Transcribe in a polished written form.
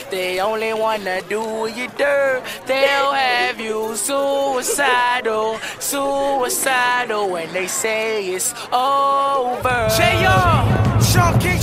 they only wanna do you dirt. They'll have you suicidal, suicidal when they say it's over. J.R. Sean King.